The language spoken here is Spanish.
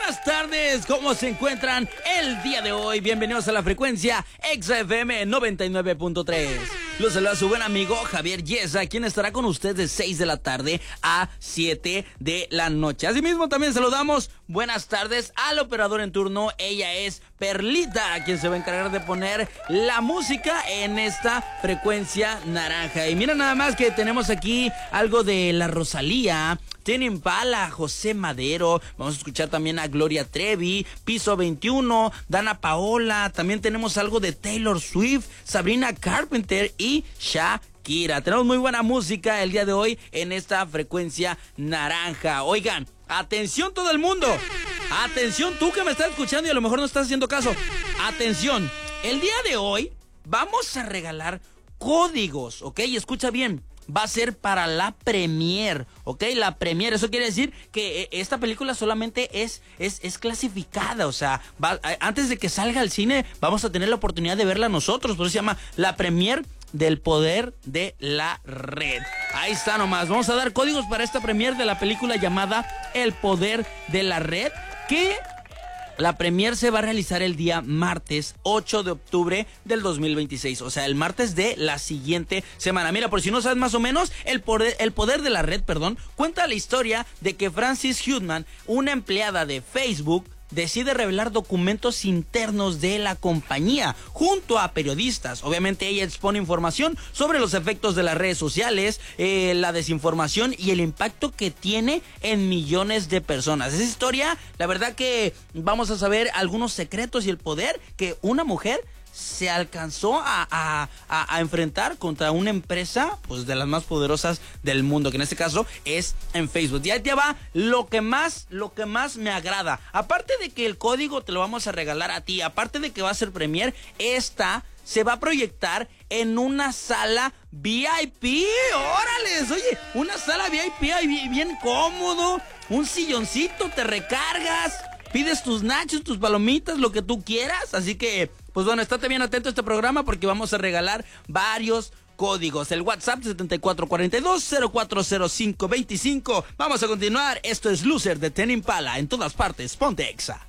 buenas tardes, ¿cómo se encuentran el día de hoy? Bienvenidos a la frecuencia XFM 99.3. Los saluda su buen amigo Javier Yesa, quien estará con usted de 6 de la tarde a 7 de la noche. Asimismo, también saludamos buenas tardes al operador en turno. Ella es Perlita, quien se va a encargar de poner la música en esta frecuencia naranja. Y mira nada más que tenemos aquí algo de la Rosalía, Teni Impala, José Madero, vamos a escuchar también a Gloria Trevi, Piso 21, Dana Paola, también tenemos algo de Taylor Swift, Sabrina Carpenter y Shakira. Tenemos muy buena música el día de hoy en esta frecuencia naranja. Oigan, atención todo el mundo, atención tú que me estás escuchando y a lo mejor no estás haciendo caso. Atención, el día de hoy vamos a regalar códigos, ¿ok? Escucha bien. Va a ser para la premier, ¿ok? La premier, eso quiere decir que esta película solamente es clasificada, o sea, antes de que salga al cine vamos a tener la oportunidad de verla nosotros, por eso se llama la premier del poder de la red. Ahí está nomás, vamos a dar códigos para esta premier de la película llamada El Poder de la Red, que la premier se va a realizar el día martes 8 de octubre del 2026, o sea, el martes de la siguiente semana. Mira, por si no sabes más o menos, el poder de la red, cuenta la historia de que Frances Hudman, una empleada de Facebook, decide revelar documentos internos de la compañía junto a periodistas. Obviamente ella expone información sobre los efectos de las redes sociales, la desinformación y el impacto que tiene en millones de personas. Esa historia, la verdad que vamos a saber algunos secretos y el poder que una mujer se alcanzó a enfrentar contra una empresa pues de las más poderosas del mundo, que en este caso es en Facebook. Y ahí te va lo que más me agrada. Aparte de que el código te lo vamos a regalar a ti, aparte de que va a ser premier, esta se va a proyectar en una sala VIP. ¡Órales! Oye, una sala VIP ahí bien cómodo, un silloncito, te recargas, pides tus nachos, tus palomitas, lo que tú quieras. Así que, pues bueno, estate bien atento a este programa porque vamos a regalar varios códigos. El WhatsApp 7442-040525. Vamos a continuar. Esto es Loser de Teni Impala. En todas partes, ponte Exa.